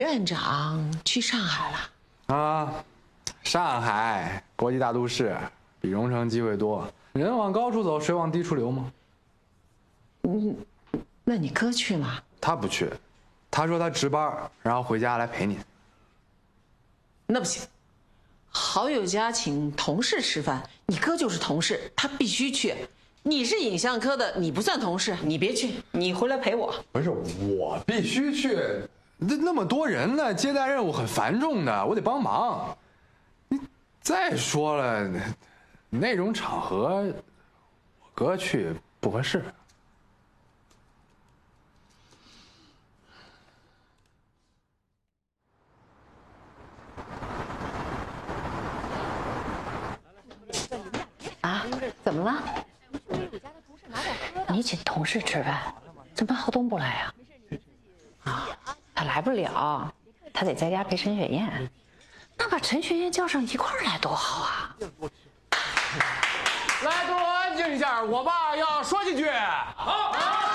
院长去上海了啊，上海国际大都市，比荣城机会多。人往高处走，水往低处流吗？ 那你哥去吗？ 他不去，他说他值班，然后回家来陪你。 那不行，好友家请同事吃饭，你哥就是同事，他必须去。你是影像科的，你不算同事，你别去，你回来陪我。 不是，我必须去。那么多人呢，接待任务很繁重的，我得帮忙。你再说了，那种场合，我哥去不合适。 啊？怎么了？你请同事吃饭，怎么浩东不来呀？啊，他来不了，他得在家陪陈雪燕。那把陈雪燕叫上一块儿来多好啊！ 来，给我安静一下，我爸要说几句。好。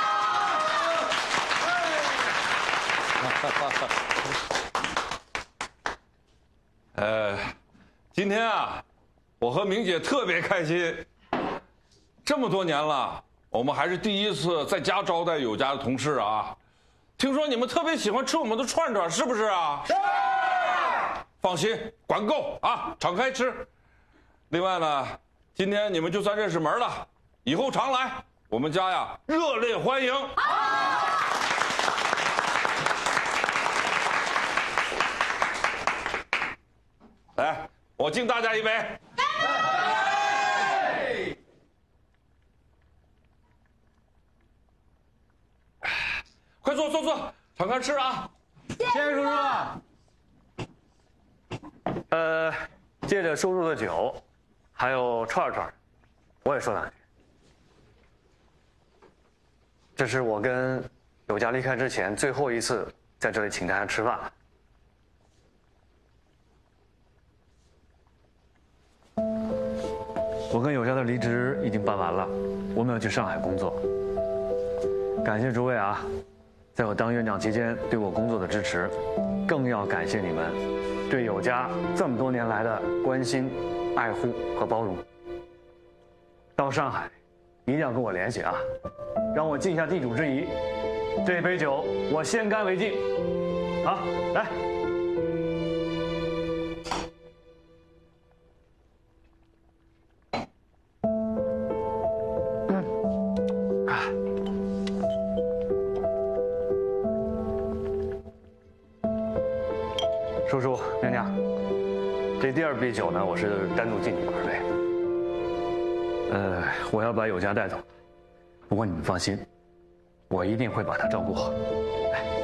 今天啊，我和明姐特别开心。这么多年了，我们还是第一次在家招待有家的同事啊。听说你们特别喜欢吃我们的串串，是不是啊？是。放心，管够啊，敞开吃。另外呢，今天你们就算认识门了，以后常来，我们家呀热烈欢迎。来，我敬大家一杯。快坐，敞开吃啊！ 谢谢叔叔。 借着叔叔的酒，还有串串，我也说两句。这是我跟有家离开之前最后一次在这里请大家吃饭。我跟有家的离职已经办完了，我们要去上海工作。感谢诸位啊，在我当院长期间对我工作的支持，更要感谢你们对有家这么多年来的关心、爱护和包容。到上海一定要跟我联系啊，让我尽一下地主之谊。这杯酒我先干为敬。好，来。叔叔、娘娘，这第二杯酒呢，我是单独敬你们二位。我要把有家带走，不过你们放心，我一定会把他照顾好。